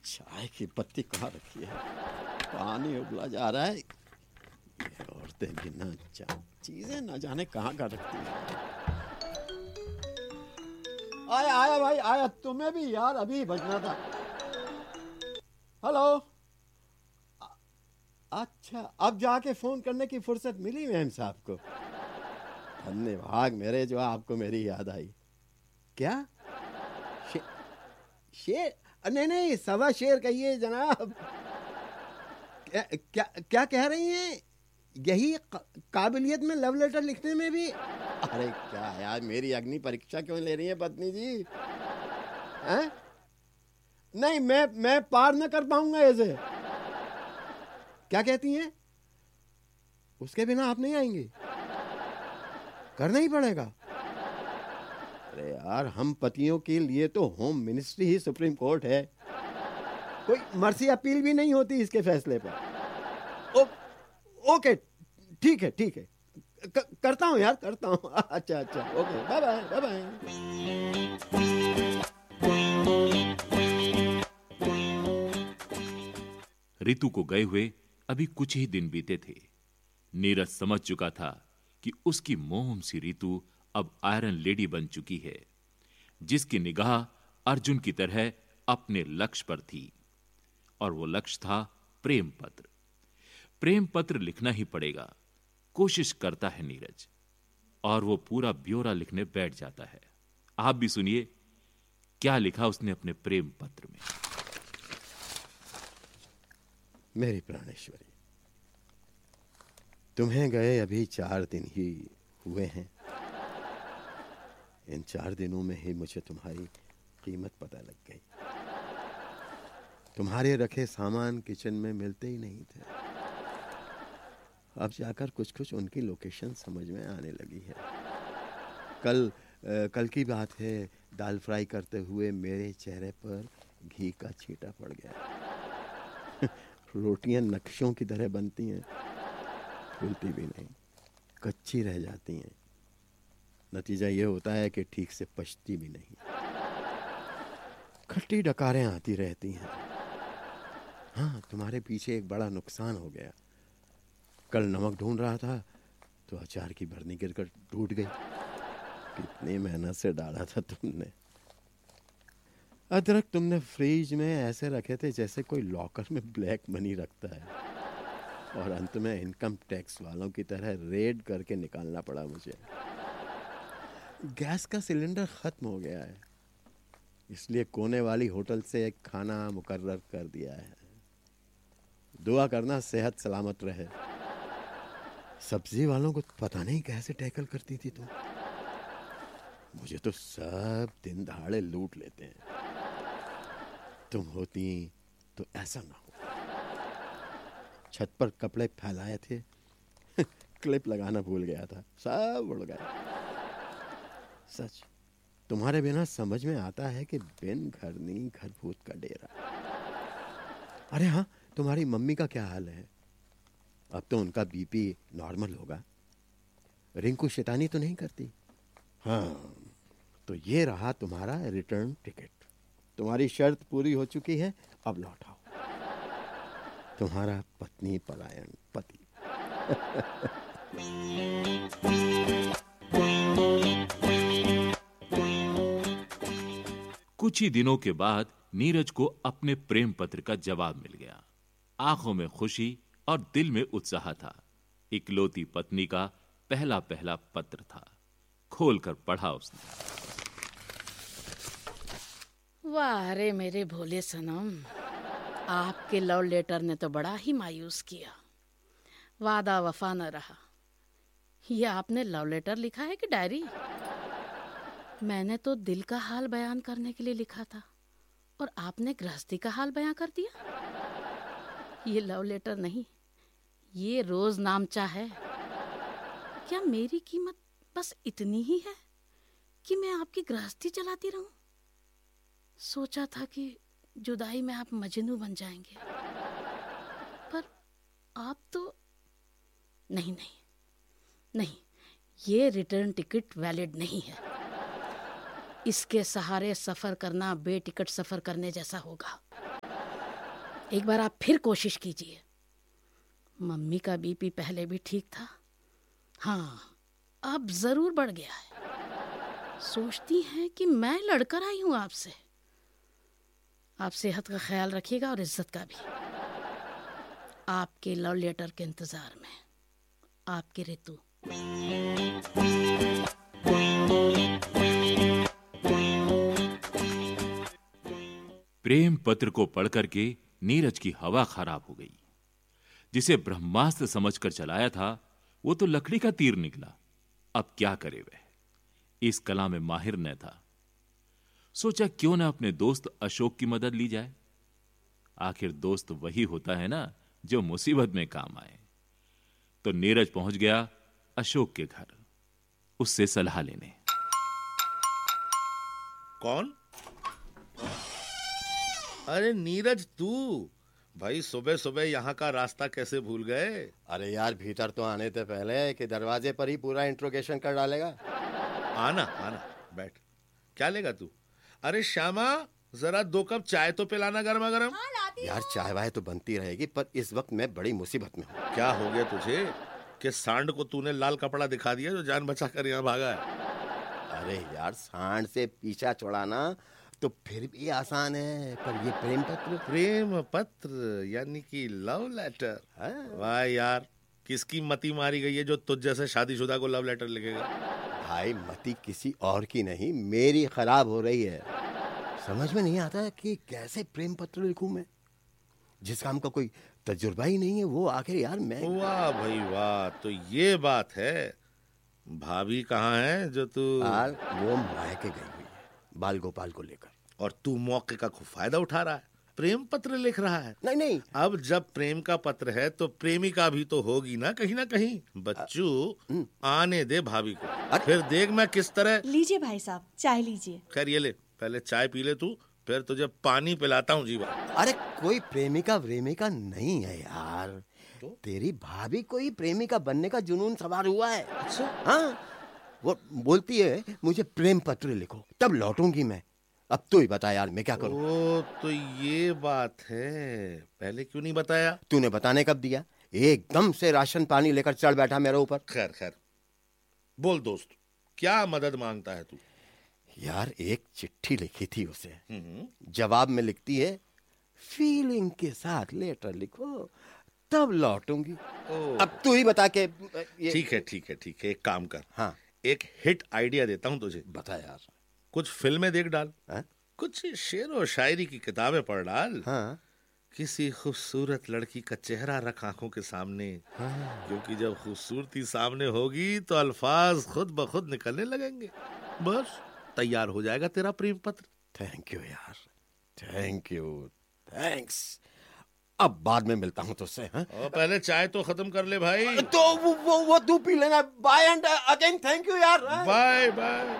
चाय की पत्ती कहाँ रखी है? पानी उबला जा रहा है। ये औरतें भी ना चीजें ना जाने कहाँ का रखती है। आया आया भाई आया, तुम्हें भी यार अभी बजना था। हेलो। अच्छा, अब जाके फोन करने की फुर्सत मिली मैम साहब को। धन्यवाद मेरे, जो आपको मेरी याद आई। क्या? शे, शेर? नहीं नहीं, सवा शेर कहिए जनाब। क्या क्या क्या कह रही हैं? यही काबिलियत में लव लेटर लिखने में भी? अरे क्या यार, मेरी अग्नि परीक्षा क्यों ले रही है पत्नी जी? हैं? नहीं, मैं पार न कर पाऊंगा ऐसे। क्या कहती हैं? उसके बिना आप नहीं आएंगी? करना ही पड़ेगा। अरे यार, हम पतियों के लिए तो होम मिनिस्ट्री ही सुप्रीम कोर्ट है। कोई मर्सी अपील भी नहीं होती इसके फैसले पर। ओके, ठीक है ठीक है। करता हूँ यार, करता हूँ। अच्छा अच्छा, okay, bye bye bye bye. Ritu को गए हुए अभी कुछ ही दिन बीते थे। नीरज समझ चुका था कि उसकी मोहम सी रितु अब आयरन लेडी बन चुकी है, जिसकी निगाह अर्जुन की तरह अपने लक्ष्य पर थी, और वो लक्ष्य था प्रेम पत्र। प्रेम पत्र लिखना ही पड़ेगा, कोशिश करता है नीरज, और वो पूरा ब्यौरा लिखने बैठ जाता है। आप भी सुनिए क्या लिखा उसने अपने प्रेम पत्र में। मेरी प्राणेश्वरी, तुम्हें गए अभी 4 दिन ही हुए हैं। इन 4 दिनों में ही मुझे तुम्हारी कीमत पता लग गई। तुम्हारे रखे सामान किचन में मिलते ही नहीं थे। अब जाकर कुछ कुछ उनकी लोकेशन समझ में आने लगी है। कल की बात है, दाल फ्राई करते हुए मेरे चेहरे पर घी का छींटा पड़ गया। रोटियां नक्शों की तरह बनती हैं, फूलती भी नहीं, कच्ची रह जाती हैं। नतीजा ये होता है कि ठीक से पचती भी नहीं, खट्टी डकारें आती रहती हैं। हाँ, तुम्हारे पीछे एक बड़ा नुकसान हो गया। कल नमक ढूंढ रहा था तो अचार की बरनी गिरकर टूट गई। कितनी मेहनत से डाला था तुमने। अदरक तुमने फ्रिज में ऐसे रखे थे जैसे कोई लॉकर में ब्लैक मनी रखता है, और अंत में इनकम टैक्स वालों की तरह रेड करके निकालना पड़ा मुझे। गैस का सिलेंडर खत्म हो गया है, इसलिए कोने वाली होटल से एक खाना मुकर्रर कर दिया है। दुआ करना सेहत सलामत रहे। सब्जी वालों को पता नहीं कैसे टैकल करती थी तुम। मुझे तो सब दिन दहाड़े लूट लेते हैं। तुम होती तो ऐसा ना हो। छत पर कपड़े फैलाए थे, क्लिप लगाना भूल गया था, सब उड़ गए। सच, तुम्हारे बिना समझ में आता है कि बिन घरनी घर भूत का डेरा। अरे हाँ, तुम्हारी मम्मी का क्या हाल है? अब तो उनका बीपी नॉर्मल होगा। रिंकू शैतानी तो नहीं करती? हाँ, तो ये रहा तुम्हारा रिटर्न टिकट। तुम्हारी शर्त पूरी हो चुकी है, अब लौट आओ। तुम्हारा पत्नी पलायन पति। कुछ ही दिनों के बाद नीरज को अपने प्रेम पत्र का जवाब मिल गया। आंखों में खुशी और दिल में उत्साह था। इकलौती पत्नी का पहला पहला पत्र था। खोलकर पढ़ा उसने। वाह रे मेरे भोले सनम, आपके लव लेटर ने तो बड़ा ही मायूस किया। वादा वफा न रहा। ये आपने लव लेटर लिखा है कि डायरी? मैंने तो दिल का हाल बयान करने के लिए लिखा था, और आपने गृहस्थी का हाल बयान कर दिया। ये लव लेटर नहीं, ये रोज नामचा है। क्या मेरी कीमत बस इतनी ही है कि मैं आपकी गृहस्थी चलाती रहूं? सोचा था कि जुदाई में आप मजनू बन जाएंगे, पर आप तो नहीं नहीं नहीं, ये रिटर्न टिकट वैलिड नहीं है। इसके सहारे सफर करना बे टिकट सफर करने जैसा होगा। एक बार आप फिर कोशिश कीजिए। मम्मी का बीपी पहले भी ठीक था, हाँ अब जरूर बढ़ गया है। सोचती हैं कि मैं लड़कर आई हूं आपसे। आप सेहत का ख्याल रखिएगा और इज्जत का भी। आपके लव लेटर के इंतजार में, आपकी रितु। प्रेम पत्र को पढ़कर के नीरज की हवा खराब हो गई। जिसे ब्रह्मास्त्र समझकर चलाया था वो तो लकड़ी का तीर निकला। अब क्या करे वह, इस कला में माहिर न था। सोचा क्यों ना अपने दोस्त अशोक की मदद ली जाए। आखिर दोस्त वही होता है ना जो मुसीबत में काम आए। तो नीरज पहुंच गया अशोक के घर, उससे सलाह लेने। कौन? अरे नीरज, तू भाई सुबह सुबह यहाँ का रास्ता कैसे भूल गए? अरे यार, भीतर तो आने से पहले कि दरवाजे पर ही पूरा इंट्रोगेशन कर डालेगा। आना आना, बैठ। क्या लेगा तू? अरे श्यामा, जरा 2 कप चाय तो पिलाना गर्मा गर्म। यार चाय वाय तो बनती रहेगी, पर इस वक्त मैं बड़ी मुसीबत में हूँ। क्या हो गया तुझे कि सांड को तूने लाल कपड़ा दिखा दिया जो जान बचा कर यहाँ भागा है? अरे यार, सांड से पीछा छुड़ाना तो फिर भी आसान है, पर ये प्रेम पत्र। प्रेम पत्र यानी कि लव लेटर? वाह यार, किसकी मती मारी गई है जो तुझ जैसे शादीशुदा को लव लेटर लिखेगा? भाई मती किसी और की नहीं, मेरी खराब हो रही है। समझ में नहीं आता कि कैसे प्रेम पत्र लिखूं मैं। जिस काम का कोई तजुर्बा ही नहीं है वो आखिर यार मैं। वाह भाई वाह, तो ये बात है। भाभी कहाँ है जो तू? यार वो मायके गई हुई है बाल गोपाल को लेकर। और तू मौके का खूब फायदा उठा रहा है, प्रेम पत्र लिख रहा है। नहीं नहीं, अब जब प्रेम का पत्र है तो प्रेमिका भी तो होगी ना कहीं ना कहीं। बच्चू, आने दे भाभी को, फिर देख मैं किस तरह। लीजिए भाई साहब, चाय लीजिए। खैर ये ले, पहले चाय पी ले तू, फिर तुझे पानी पिलाता हूँ जीवा। अरे कोई प्रेमिका व्रेमिका नहीं है यार, तो? तेरी भाभी को ही प्रेमिका बनने का जुनून सवार हुआ है। अच्छा? हाँ, वो बोलती है मुझे प्रेम पत्र लिखो तब लौटूंगी मैं। अब तू ही बता यार, मैं क्या करूं? ओ तो ये बात है, पहले क्यों नहीं बताया? तूने बताने कब दिया? एकदम से राशन पानी लेकर चढ़ बैठा मेरे ऊपर। खैर खैर, बोल दोस्त, क्या मदद मांगता है तू? यार एक चिट्ठी लिखी थी उसे, जवाब में लिखती है फीलिंग के साथ लेटर लिखो तब लौटूंगी। अब तू ही बता के। ठीक है ठीक है ठीक है, एक काम कर। हाँ, एक हिट आइडिया देता हूँ तुझे। बता यार। कुछ फिल्में देख डाल, हाँ? कुछ शेर और शायरी की किताबें पढ़ डाल। हाँ? किसी खूबसूरत लड़की का चेहरा रख आंखों के सामने। हाँ। क्योंकि जब खूबसूरती सामने होगी तो अल्फाज खुद ब खुद निकलने लगेंगे। बस तैयार हो जाएगा तेरा प्रेम पत्र। थैंक यू यार, थैंक यू, थैंक्स। अब बाद में मिलता हूँ तुझसे। हाँ? पहले चाय तो खत्म कर ले भाई। तो वो तू पी लेना। Bye and again thank you यार। Bye bye.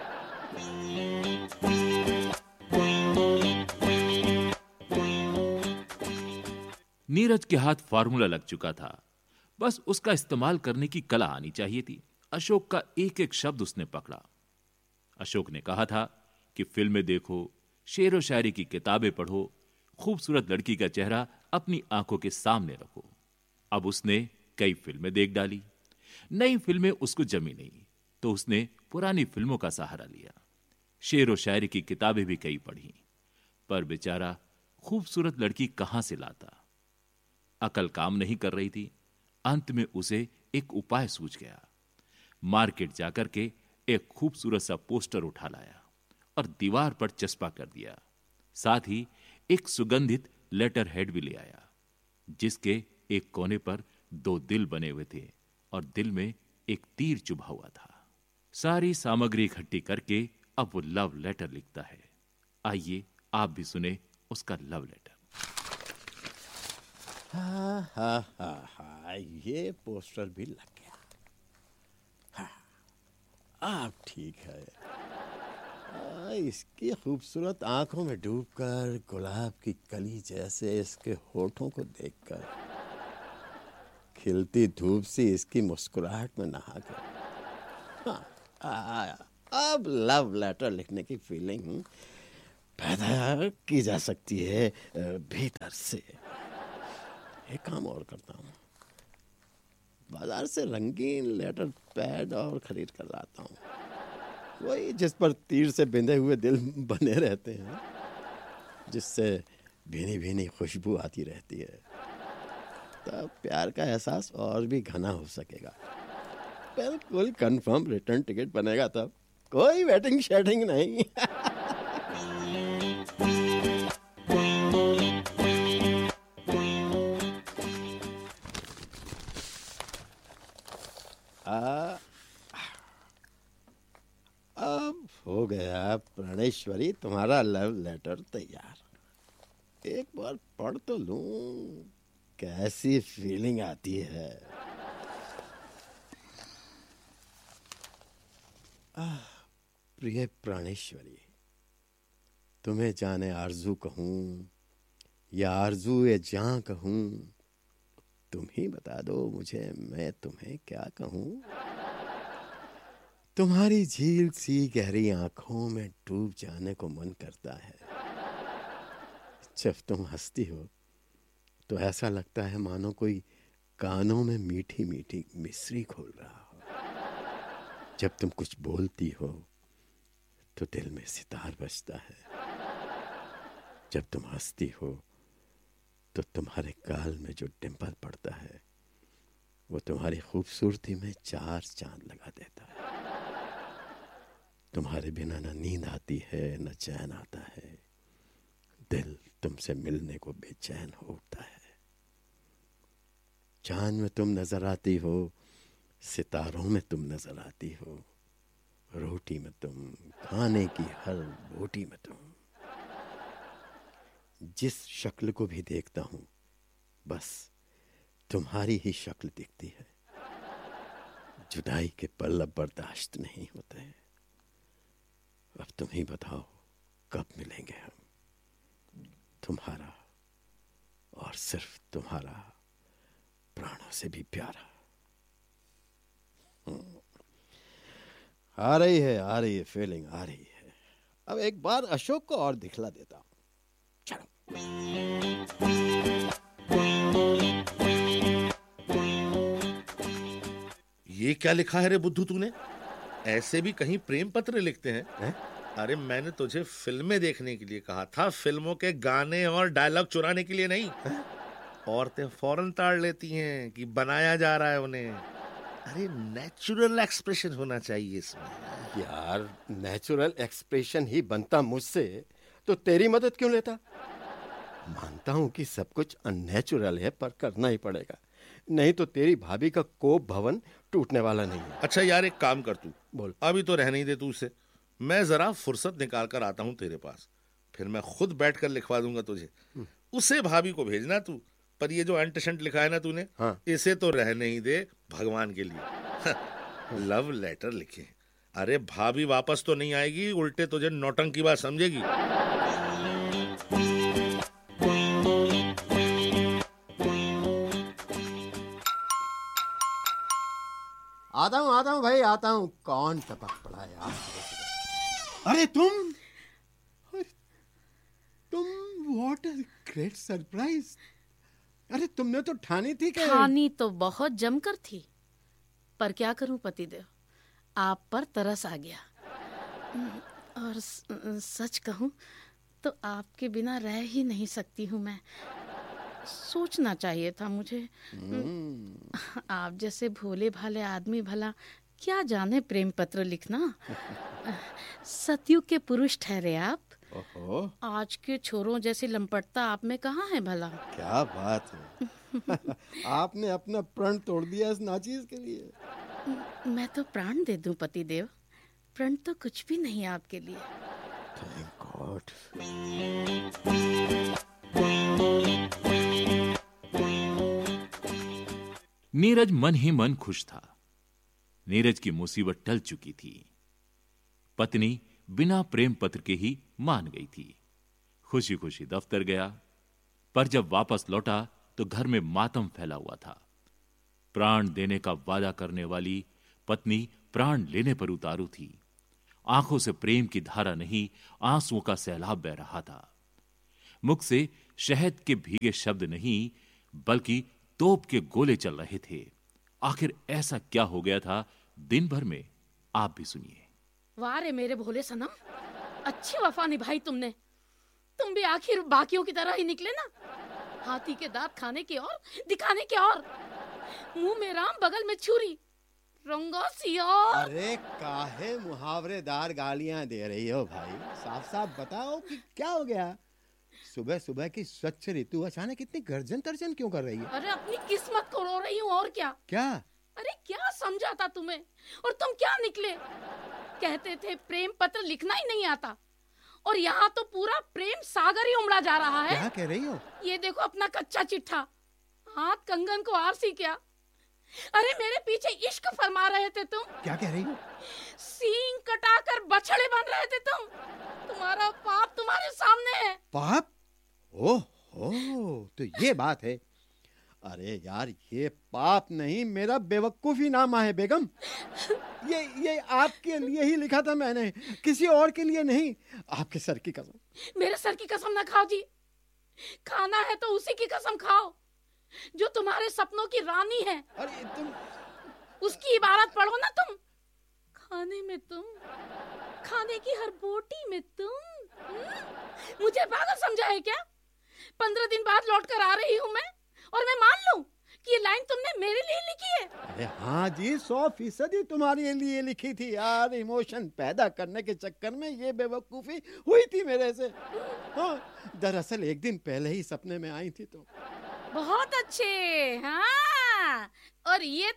नीरज के हाथ फार्मूला लग चुका था, बस उसका इस्तेमाल करने की कला आनी चाहिए थी। अशोक का एक एक शब्द उसने पकड़ा। अशोक ने कहा था कि फिल्में देखो, शेर और शायरी की किताबें पढ़ो, खूबसूरत लड़की का चेहरा अपनी आंखों के सामने रखो। अब उसने कई फिल्में देख डाली, नई फिल्में उसको जमी नहीं, तो उसने पुरानी फिल्मों का सहारा लिया। शेर और शायरी की किताबें भी कई पढ़ी, पर बेचारा खूबसूरत लड़की कहां से लाता। अकल काम नहीं कर रही थी। अंत में उसे एक उपाय सूझ गया। मार्केट जाकर के एक खूबसूरत सा पोस्टर उठा लाया और दीवार पर चस्पा कर दिया। साथ ही एक सुगंधित लेटर हेड भी ले आया, जिसके एक कोने पर 2 दिल बने हुए थे और दिल में एक तीर चुभा हुआ था। सारी सामग्री इकट्ठी करके अब वो लव लेटर लिखता है। आइए आप भी सुने उसका लव लेटर। हाँ हाँ हाँ हाँ, ये पोस्टर भी लग गया। हाँ, अब ठीक है। इसकी खूबसूरत आंखों में डूबकर, गुलाब की कली जैसे इसके होठों को देखकर, खिलती धूप सी इसकी मुस्कुराहट में नहाकर, अब लव लेटर लिखने की फीलिंग पैदा की जा सकती है भीतर से। एक काम और करता हूँ, बाजार से रंगीन लेटर पैड और खरीद कर लाता हूँ, वही जिस पर तीर से बिंधे हुए दिल बने रहते हैं, जिससे भीनी भीनी खुशबू आती रहती है। तब प्यार का एहसास और भी घना हो सकेगा। बिल्कुल कंफर्म रिटर्न टिकट बनेगा, तब कोई वेटिंग शेटिंग नहीं। अब हो गया प्राणेश्वरी तुम्हारा लव लेटर तैयार। एक बार पढ़ तो लूं, कैसी फीलिंग आती है। प्रिय प्राणेश्वरी, तुम्हें जाने आरजू कहूं या आरजू ए जां कहूं, तुम ही बता दो मुझे मैं तुम्हें क्या कहूं। तुम्हारी झील सी गहरी आंखों में डूब जाने को मन करता है। जब तुम हंसती हो तो ऐसा लगता है मानो कोई कानों में मीठी मीठी मिश्री खोल रहा हो। जब तुम कुछ बोलती हो तो दिल में सितार बजता है। जब तुम हंसती हो तो तुम्हारे गाल में जो डिंपल पड़ता है वो तुम्हारी खूबसूरती में 4 चांद लगा देता है। तुम्हारे बिना न नींद आती है न चैन आता है। दिल तुमसे मिलने को बेचैन हो उठता है। चांद में तुम नजर आती हो, सितारों में तुम नजर आती हो, रोटी में तुम, खाने की हर बोटी में तुम। जिस शक्ल को भी देखता हूं बस तुम्हारी ही शक्ल दिखती है। जुदाई के पल अब बर्दाश्त नहीं होते। अब तुम ही बताओ कब मिलेंगे हम। तुम्हारा और सिर्फ तुम्हारा, प्राणों से भी प्यारा। आ रही है फीलिंग आ रही है। अब एक बार अशोक को और दिखला देता हूं। चलो। ये क्या लिखा है रे बुद्धू तूने? ऐसे भी कहीं प्रेम पत्र लिखते हैं? अरे मैंने तुझे फिल्में देखने के लिए कहा था, फिल्मों के गाने और डायलॉग चुराने के लिए नहीं। औरतें फौरन ताड़ लेती हैं कि बनाया जा रहा है उन्हें। अरे नेचुरल एक्सप्रेशन होना चाहिए इसमें। यार नेचुरल एक्सप्रेशन ही बनता मुझसे तो तेरी मदद क्यों लेता? मानता हूं कि सब कुछ अननेचुरल है पर करना ही पड़ेगा, नहीं तो तेरी भाभी का कोप भवन टूटने वाला नहीं है। अच्छा यार एक काम कर, तू बोल। अभी तो रहने ही दे तू उसे। मैं जरा फुर्सत निकाल कर आता हूँ तेरे पास, फिर मैं खुद बैठकर लिखवा दूंगा तुझे। उसे भाभी को भेजना तू, पर ये जो एंटशंट लिखा है ना तूने, हाँ। इसे तो रहने ही दे भगवान के लिए। लव लेटर लिखे। अरे भाभी वापस तो नहीं आएगी, उल्टे तुझे नौटंकी की बात समझेगी। आता हूँ भाई आता हूँ। कौन टपक पड़ा यार? अरे तुम व्हाट अ ग्रेट सरप्राइज। अरे तुमने तो ठानी थी कि ठानी तो बहुत जमकर थी, पर क्या करूं पतिदेव, आप पर तरस आ गया। और सच कहूं तो आपके बिना रह ही नहीं सकती हूं मैं। सोचना चाहिए था मुझे। आप जैसे भोले भाले आदमी भला क्या जाने प्रेम पत्र लिखना। सतयुग के पुरुष ठहरे आप। ओहो, आज के छोरों जैसी लंपटता आप में कहाँ है भला। क्या बात है। आपने अपना प्रण तोड़ दिया इस नाचीज के लिए। मैं तो प्राण दे दूं पतिदेव, प्रण तो कुछ भी नहीं आपके लिए। Thank God. नीरज मन ही मन खुश था। नीरज की मुसीबत टल चुकी थी। पत्नी बिना प्रेम पत्र के ही मान गई थी। खुशी खुशी दफ्तर गया, पर जब वापस लौटा तो घर में मातम फैला हुआ था। प्राण देने का वादा करने वाली पत्नी प्राण लेने पर उतारू थी। आंखों से प्रेम की धारा नहीं, आंसुओं का सैलाब बह रहा था। मुख से शहद के भीगे शब्द नहीं, बल्कि तोप के गोले चल रहे थे। आखिर ऐसा क्या हो गया था दिन भर में, आप भी सुनिए। वाह रे मेरे भोले सनम, अच्छी वफा निभाई तुमने। तुम भी आखिर बाकियों की तरह ही निकले ना, हाथी के दांत खाने के और दिखाने के और, मुंह में राम बगल में छुरी, रंगा सियार। अरे काहे मुहावरेदार गालियां दे रही हो भाई, साफ साफ बताओ कि क्या हो गया। सुबह सुबह की स्वच्छ ऋतु अचानक इतनी गर्जन तर्जन क्यों कर रही है? अरे अपनी किस्मत को रो रही हूँ, और क्या। क्या? अरे क्या समझा था तुम्हें, और तुम क्या निकले। कहते थे प्रेम पत्र लिखना ही नहीं आता, और यहाँ तो पूरा प्रेम सागर ही उमड़ा जा रहा है। क्या कह रही हो? ये देखो अपना कच्चा चिट्ठा, हाथ कंगन को आरसी क्या। अरे मेरे पीछे इश्क फरमा रहे थे तुम। क्या कह रही हो? सींग कटाकर बछड़े बन रहे थे तुम। तुम्हारा पाप तुम्हारे सामने है। पाप? ओह तो ये बात है। अरे यार, ये पाप नहीं, मेरा बेवकूफी नामा है बेगम। ये आपके लिए ही लिखा था मैंने, किसी और के लिए नहीं। आपके सर की कसम। मेरे सर की कसम ना खाओ जी, खाना है तो उसी की कसम खाओ जो तुम्हारे सपनों की रानी है। अरे तुम उसकी इबारत पढ़ो ना तुम। खाने में तुम, खाने की हर बोटी में तुम। मुझे पागल समझा है क्या? 15 दिन बाद लौट कर आ रही हूँ मैं, और मैं मान लूं कि ये लाइन तुमने मेरे लिए लिखी है। अरे हाँ जी, 100% तुम्हारे लिए लिखी थी यार। इमोशन पैदा करने के चक्कर में ये बेवकूफी हुई थी मेरे से। हाँ, दरअसल एक दिन पहले ही सपने में आई थी तो। बहुत अच्छे। हाँ, और ये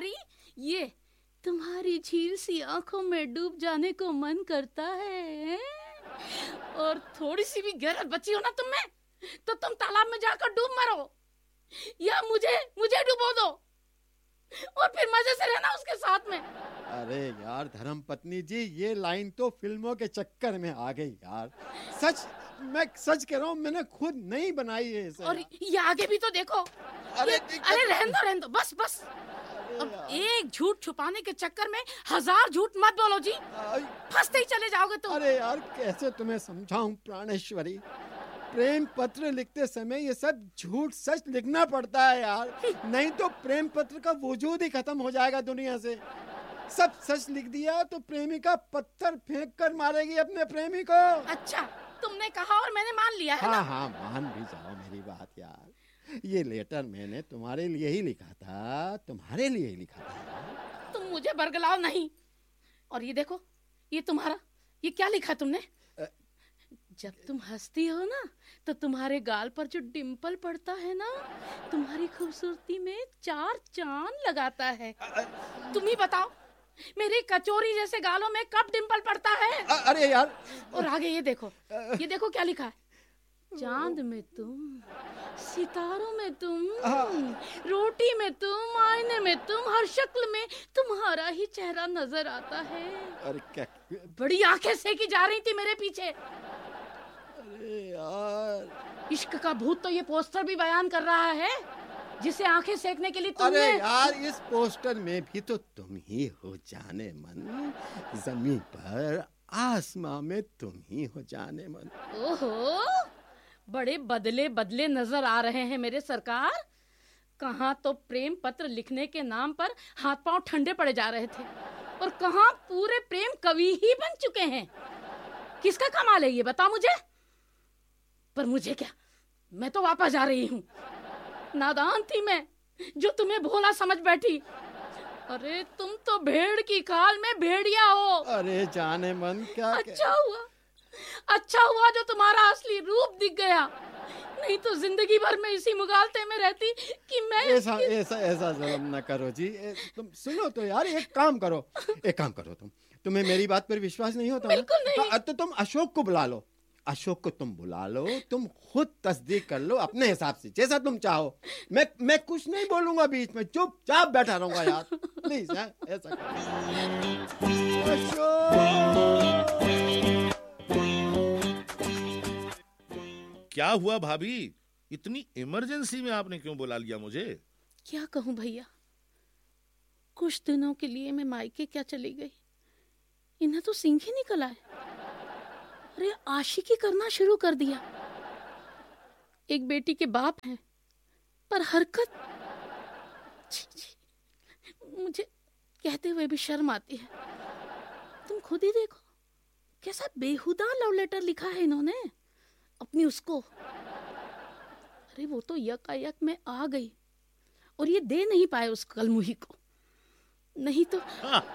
तुम्हारी झील सी आंखों में डूब जाने को मन करता है। और थोड़ी सी भी गैरत बची हो ना तुम में, तो तुम तालाब में जाकर डूब मरो, या मुझे डुबो दो, और फिर मजे से रहना उसके साथ में। अरे यार धर्म पत्नी जी, ये लाइन तो फिल्मों के चक्कर में आ गई यार। मैं सच कह रहा हूँ, मैंने खुद नहीं बनाई है इसे। और ये आगे भी तो देखो। अरे रहने दो, बस। अब एक झूठ छुपाने के चक्कर में 1000 झूठ मत बोलो जी, फंसते ही चले जाओगे तुम। अरे यार कैसे तुम्हें समझाऊं प्राणेश्वरी, प्रेम पत्र लिखते समय ये सब झूठ सच लिखना पड़ता है यार, नहीं तो प्रेम पत्र का वजूद ही खत्म हो जाएगा दुनिया से। सब सच लिख दिया तो प्रेमिका पत्थर फेंक कर मारेगी अपने प्रेमी को। अच्छा, तुमने कहा और मैंने मान लिया है ना? हाँ, मान भी जाओ मेरी बात यार। ये लेटर मैंने तुम्हारे लिए ही लिखा था, तुम्हारे लिए ही लिखा था। तुम मुझे बरगलाओ नहीं। और ये देखो, ये तुम्हारा, ये क्या लिखा तुमने? जब तुम हंसती हो ना, तो तुम्हारे गाल पर जो डिम्पल पड़ता है ना, तुम्हारी खूबसूरती में 4 चांद लगाता है। तुम ही बताओ, मेरी कचोरी जैसे गालों में कब डिम्पल पड़ता है? अरे यार। और आगे ये देखो क्या लिखा है। चांद में तुम, सितारों में तुम, रोटी में तुम, आईने में तुम, हर शक्ल में तुम्हारा ही चेहरा नजर आता है। अरे क्या बड़ी आंखें सेकी जा रही थी मेरे पीछे। अरे यार, इश्क का भूत तो ये पोस्टर भी बयान कर रहा है, जिसे आंखें सेकने के लिए तुमने। अरे यार, इस पोस्टर में भी तो तुम ही हो जाने मन, जमीन पर आसमां में तुम ही हो जाने मन। ओहो, बड़े बदले नजर आ रहे हैं मेरे सरकार। कहाँ तो प्रेम पत्र लिखने के नाम पर हाथ पांव ठंडे पड़े जा रहे थे, और कहाँ पूरे प्रेम कवि ही बन चुके हैं। किसका कमाल है ये, बताओ मुझे। पर मुझे क्या, मैं तो वापस जा रही हूँ। नादान थी मैं, जो तुम्हें भोला समझ बैठी। अरे तुम तो भेड़ की खाल में भेड़िया हो। अरे जाने मन, क्या अच्छा हुआ जो तुम्हारा असली रूप दिख गया, नहीं तो जिंदगी भर में इसी मुगालते में रहती कि मैं। ऐसा जुल्म न करो जी। तुम सुनो तो यार, एक काम करो तुम्हें मेरी बात पर विश्वास नहीं होता? बिल्कुल नहीं। तो तुम अशोक को बुला लो, तुम खुद तस्दीक कर लो अपने हिसाब से, जैसा तुम चाहो। मैं कुछ नहीं बोलूंगा बीच में, चुपचाप बैठा रहूंगा यार। प्लीज ऐसा क्या हुआ भाभी, इतनी इमरजेंसी में आपने क्यों बुला लिया मुझे? क्या कहूँ भैया, कुछ दिनों के लिए मैं मायके क्या चली गई, इन्हें तो सिंह ही निकल आए। अरे आशिकी करना शुरू कर दिया। एक बेटी के बाप हैं, पर हरकत, छी छी, मुझे कहते हुए भी शर्म आती है। तुम खुद ही देखो कैसा बेहुदा लव लेटर लिखा है इन्होंने अपनी उसको। अरे वो तो यकायक में आ गई और ये दे नहीं पाए उस कलमुही को, नहीं तो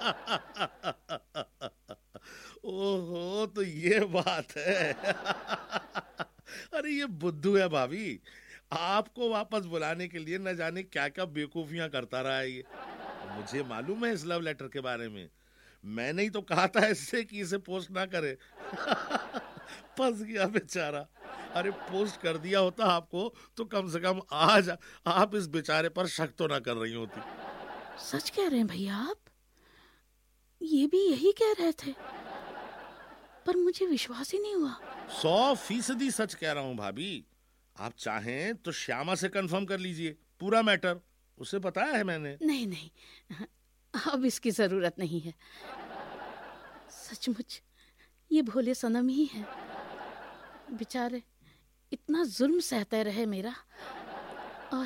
ओहो, तो ये बात है। अरे ये बुद्धू है भाभी, आपको वापस बुलाने के लिए न जाने क्या क्या बेवकूफियां करता रहा है ये। मुझे मालूम है इस लव लेटर के बारे में, मैंने ही तो कहा था इससे कि इसे पोस्ट ना करे। फंस गया बेचारा। अरे पोस्ट कर दिया होता आपको तो कम से कम आज आप इस बेचारे पर शक तो ना कर रही होती। सच कह रहे हैं भैया आप? ये भी यही कह रहे थे, पर मुझे विश्वास ही नहीं हुआ। 100% सच कह रहा हूँ भाभी। आप चाहें तो श्यामा से कंफर्म कर लीजिए पूरा मैटर, उसे बताया है मैंने। नहीं नहीं, अब इसकी जरूरत नहीं है। सचमुच ये भोले सनम ही है, बेचारे इतना जुल्म सहते रहे मेरा, और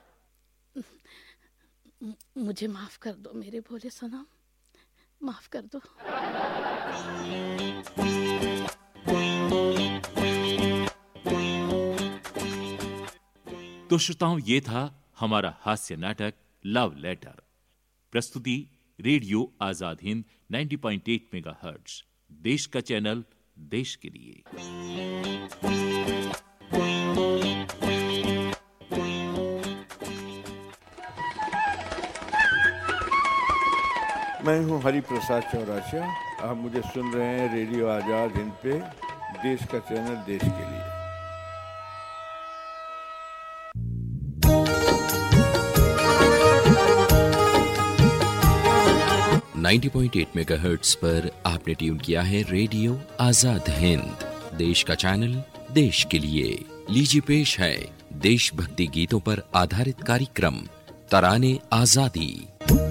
मुझे माफ कर दो मेरे भोले सनम, माफ कर दो। तो श्रोताओं, ये था हमारा हास्य नाटक लव लेटर। प्रस्तुति रेडियो आजाद हिंद 90.8 मेगाहर्ट्ज, देश का चैनल, देश के लिए। मैं हूं हरि प्रसाद चौरासिया। आप मुझे सुन रहे हैं रेडियो आजाद हिंद पे, देश का चैनल, देश के लिए। 90.8 मेगाहर्ट्ज पर आपने ट्यून किया है रेडियो आजाद हिंद, देश का चैनल, देश के लिए। लीजिए पेश है देशभक्ति गीतों पर आधारित कार्यक्रम तराने आजादी।